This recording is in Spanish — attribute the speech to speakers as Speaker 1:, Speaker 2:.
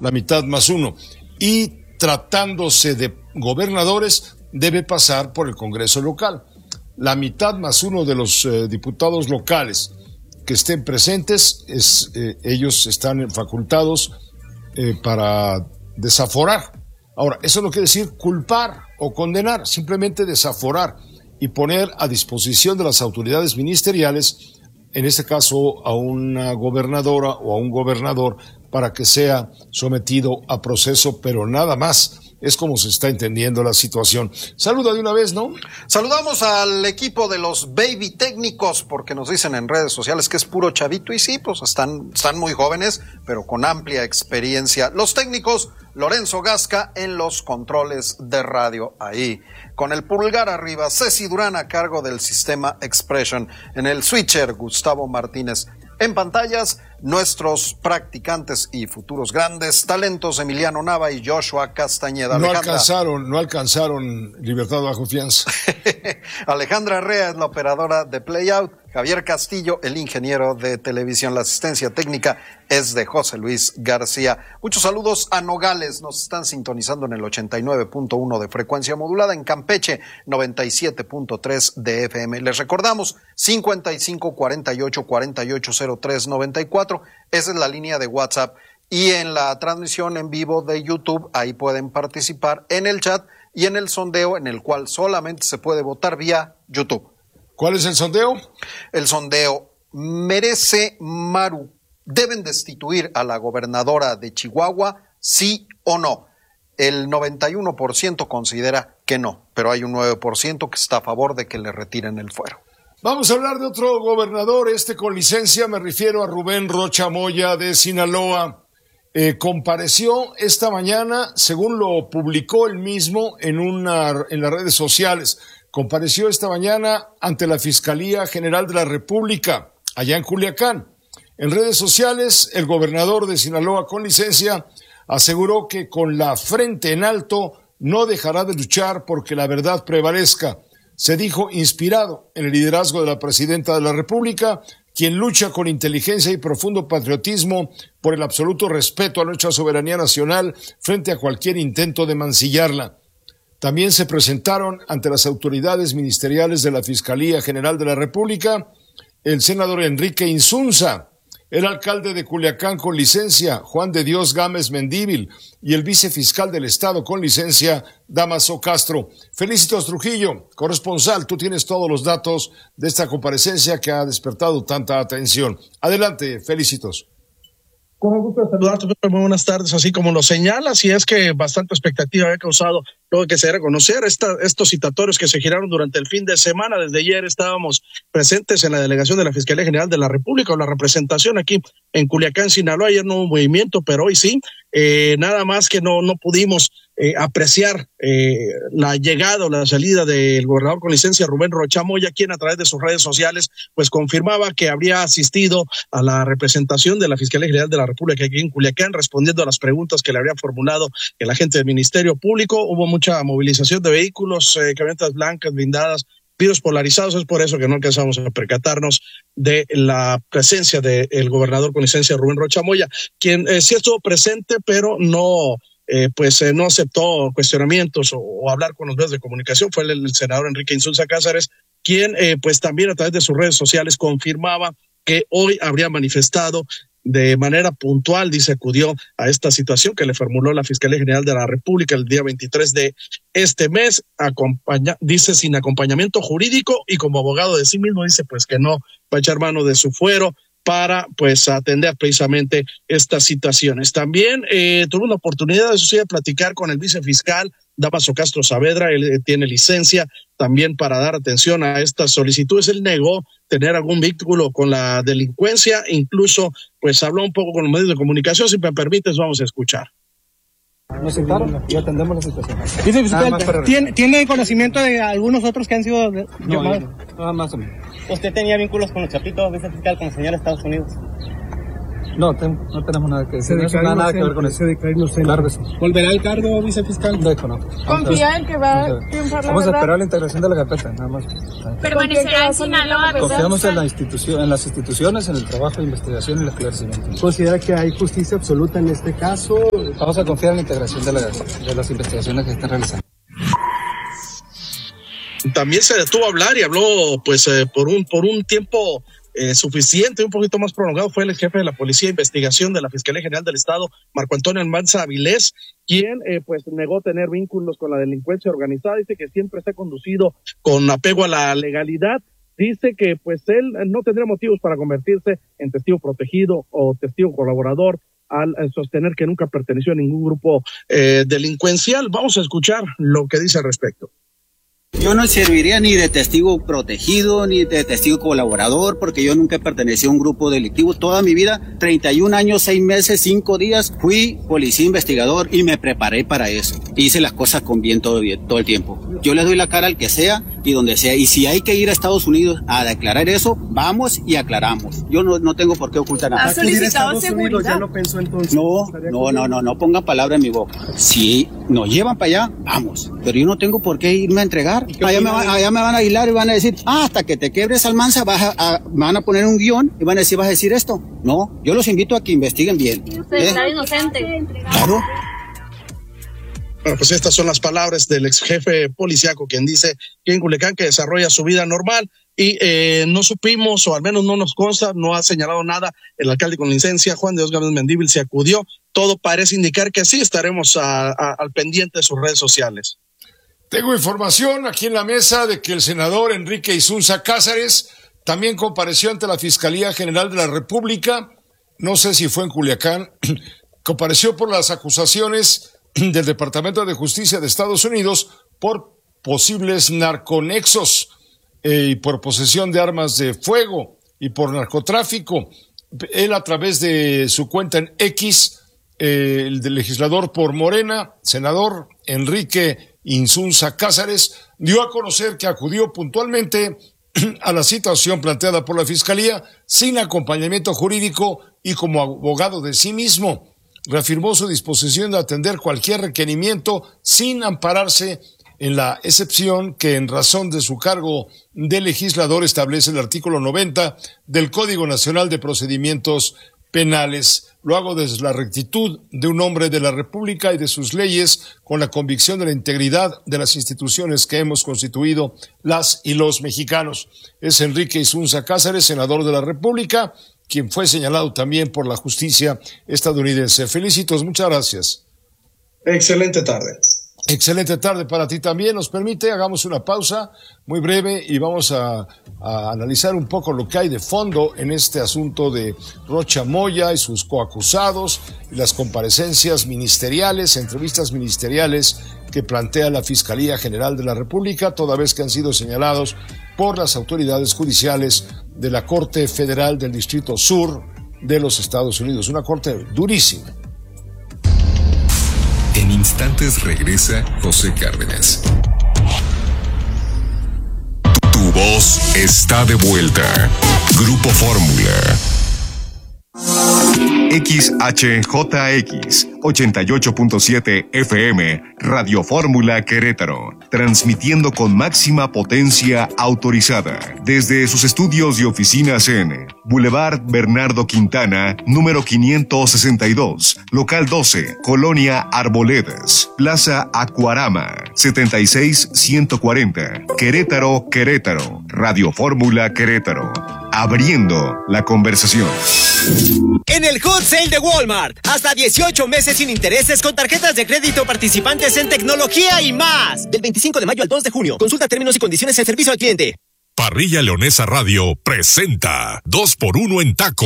Speaker 1: la mitad más uno. Y tratándose de gobernadores, debe pasar por el Congreso local. La mitad más uno de los diputados locales que estén presentes, ellos están facultados para desaforar. Ahora, eso no quiere decir culpar o condenar, simplemente desaforar y poner a disposición de las autoridades ministeriales, en este caso a una gobernadora o a un gobernador, para que sea sometido a proceso, pero nada más. Es como se está entendiendo la situación. Saluda de una vez, ¿no?
Speaker 2: Saludamos al equipo de los baby técnicos, porque nos dicen en redes sociales que es puro chavito, y sí, pues están muy jóvenes, pero con amplia experiencia. Los técnicos, Lorenzo Gasca en los controles de radio, ahí, con el pulgar arriba, Ceci Durán a cargo del sistema Expression, en el switcher, Gustavo Martínez. En pantallas, nuestros practicantes y futuros grandes talentos, Emiliano Nava y Joshua Castañeda.
Speaker 1: No alcanzaron libertad bajo fianza.
Speaker 2: Alejandra Rea es la operadora de Playout. Javier Castillo, el ingeniero de televisión. La asistencia técnica es de José Luis García. Muchos saludos a Nogales. Nos están sintonizando en el 89.1 de frecuencia modulada, en Campeche 97.3 de FM. Les recordamos 55 48 48 03 94. Esa es la línea de WhatsApp. Y en la transmisión en vivo de YouTube, ahí pueden participar en el chat y en el sondeo, en el cual solamente se puede votar vía YouTube.
Speaker 1: ¿Cuál es el sondeo?
Speaker 2: El sondeo: ¿merece Maru? ¿Deben destituir a la gobernadora de Chihuahua? ¿Sí o no? El 91% considera que no, pero hay un 9% que está a favor de que le retiren el fuero.
Speaker 1: Vamos a hablar de otro gobernador, con licencia, me refiero a Rubén Rocha Moya de Sinaloa. Compareció esta mañana, según lo publicó él mismo en las redes sociales. Compareció esta mañana ante la Fiscalía General de la República, allá en Culiacán. En redes sociales, el gobernador de Sinaloa con licencia aseguró que con la frente en alto no dejará de luchar porque la verdad prevalezca. Se dijo inspirado en el liderazgo de la presidenta de la República, quien lucha con inteligencia y profundo patriotismo por el absoluto respeto a nuestra soberanía nacional frente a cualquier intento de mancillarla. También se presentaron ante las autoridades ministeriales de la Fiscalía General de la República el senador Enrique Insunza, el alcalde de Culiacán con licencia, Juan de Dios Gámez Mendívil, y el vicefiscal del Estado con licencia, Damaso Castro. Felicitos Trujillo, corresponsal, tú tienes todos los datos de esta comparecencia que ha despertado tanta atención. Adelante, Felicitos.
Speaker 3: Con el gusto de saludarte, muy buenas tardes. Así como lo señalas, y es que bastante expectativa había causado luego que se dé a conocer estos citatorios que se giraron durante el fin de semana. Desde ayer estábamos presentes en la delegación de la Fiscalía General de la República, o la representación aquí en Culiacán, Sinaloa. Ayer no hubo movimiento, pero hoy sí. Nada más que no pudimos apreciar la llegada o la salida del gobernador con licencia, Rubén Rocha Moya, quien a través de sus redes sociales pues confirmaba que habría asistido a la representación de la Fiscalía General de la República aquí en Culiacán, respondiendo a las preguntas que le habría formulado el agente del Ministerio Público. Hubo mucha movilización de vehículos, camionetas blancas, blindadas, vidrios polarizados. Es por eso que no alcanzamos a percatarnos de la presencia del gobernador con licencia, Rubén Rocha Moya, quien sí estuvo presente, pero no aceptó cuestionamientos o hablar con los medios de comunicación. Fue el senador Enrique Insunza Cázares, quien pues también a través de sus redes sociales confirmaba que hoy habría manifestado de manera puntual, dice, acudió a esta situación que le formuló la Fiscalía General de la República el día 23 de este mes, dice, sin acompañamiento jurídico, y como abogado de sí mismo dice pues que no va a echar mano de su fuero para pues atender precisamente estas situaciones. También tuve una oportunidad, eso sí, de platicar con el vicefiscal Damaso Castro Saavedra. Él tiene licencia también para dar atención a estas solicitudes. Él negó tener algún vínculo con la delincuencia, incluso pues habló un poco con los medios de comunicación. Si me permites, vamos a escuchar.
Speaker 4: Nos sentaron y atendemos la situación. Dice fiscal, ¿tiene conocimiento de algunos otros que han sido llamados? No, más o menos.
Speaker 5: ¿Usted tenía vínculos con los chapitos, vice fiscal, con el señor de Estados Unidos? No tenemos nada que decir. No nada que ver con eso.
Speaker 4: Se declara inocente.
Speaker 5: Claro que sí.
Speaker 4: ¿Volverá al cargo, vicefiscal?
Speaker 5: No.
Speaker 6: ¿Confía en que va a triunfar la
Speaker 5: Vamos a
Speaker 6: verdad?
Speaker 5: esperar la integración de la carpeta, nada más.
Speaker 6: ¿Permanecerá en Sinaloa?
Speaker 5: Confiamos en las instituciones, en el trabajo de investigación y el esclarecimiento.
Speaker 4: ¿Considera que hay justicia absoluta en este caso?
Speaker 5: Vamos a confiar en la integración de las investigaciones que están realizando.
Speaker 3: También se detuvo a hablar y habló pues por un tiempo suficiente, un poquito más prolongado. Fue el jefe de la Policía de Investigación de la Fiscalía General del Estado, Marco Antonio Almanza Avilés, quien pues negó tener vínculos con la delincuencia organizada. Dice que siempre se ha conducido con apego a la legalidad. Dice que pues él no tendría motivos para convertirse en testigo protegido o testigo colaborador al sostener que nunca perteneció a ningún grupo delincuencial. Vamos a escuchar lo que dice al respecto.
Speaker 7: Yo no serviría ni de testigo protegido ni de testigo colaborador porque yo nunca pertenecí a un grupo delictivo. Toda mi vida, 31 años, 6 meses, 5 días, fui policía investigador y me preparé para eso. Hice las cosas con bien todo el tiempo. Yo le doy la cara al que sea y donde sea. Y si hay que ir a Estados Unidos a declarar eso, vamos y aclaramos. Yo no tengo por qué ocultar nada.
Speaker 6: ¿Ha solicitado seguridad?
Speaker 4: ¿Ya lo pensó entonces?
Speaker 7: No pongan palabra en mi boca. Si nos llevan para allá, vamos. Pero yo no tengo por qué irme a entregar. Allá me van a aislar y van a decir, hasta que te quebres, Almanza, van a poner un guión y van a decir, ¿vas a decir esto? No, yo los invito a que investiguen bien.
Speaker 6: Usted está inocente.
Speaker 7: Claro.
Speaker 3: Bueno, pues estas son las palabras del ex jefe policíaco, quien dice que en Culiacán que desarrolla su vida normal y no supimos, o al menos no nos consta, no ha señalado nada el alcalde con licencia, Juan de Dios Gámez Mendívil, se acudió. Todo parece indicar que sí, estaremos al pendiente de sus redes sociales.
Speaker 1: Tengo información aquí en la mesa de que el senador Enrique Insunza Cázares también compareció ante la Fiscalía General de la República, no sé si fue en Culiacán, compareció por las acusaciones del Departamento de Justicia de Estados Unidos por posibles narconexos y por posesión de armas de fuego y por narcotráfico. Él, a través de su cuenta en X, el legislador por Morena, senador Enrique Insunza Cázares, dio a conocer que acudió puntualmente a la situación planteada por la Fiscalía sin acompañamiento jurídico y como abogado de sí mismo. Reafirmó su disposición de atender cualquier requerimiento sin ampararse en la excepción que en razón de su cargo de legislador establece el artículo 90 del Código Nacional de Procedimientos Penales. Lo hago desde la rectitud de un hombre de la República y de sus leyes, con la convicción de la integridad de las instituciones que hemos constituido las y los mexicanos. Es Enrique Insunza Cázares, senador de la República, quien fue señalado también por la justicia estadounidense. Felicitos, muchas gracias.
Speaker 3: Excelente tarde.
Speaker 1: Excelente tarde para ti también. Nos permite, hagamos una pausa muy breve y vamos a analizar un poco lo que hay de fondo en este asunto de Rocha Moya y sus coacusados y las comparecencias ministeriales, entrevistas ministeriales que plantea la Fiscalía General de la República, toda vez que han sido señalados por las autoridades judiciales de la Corte Federal del Distrito Sur de los Estados Unidos. Una corte durísima.
Speaker 8: En instantes regresa José Cárdenas. Tu voz está de vuelta. Grupo Fórmula. XHJX 88.7 FM Radio Fórmula Querétaro, transmitiendo con máxima potencia autorizada desde sus estudios y oficinas en Boulevard Bernardo Quintana, número 562, local 12, Colonia Arboledas, Plaza Acuarama, 76140, Querétaro, Querétaro. Radio Fórmula Querétaro, abriendo la conversación.
Speaker 9: En el Hot Sale de Walmart, hasta 18 meses sin intereses con tarjetas de crédito participantes en tecnología y más. Del 25 de mayo al 2 de junio. Consulta términos y condiciones en servicio al cliente.
Speaker 8: Parrilla Leonesa Radio presenta 2x1 en taco.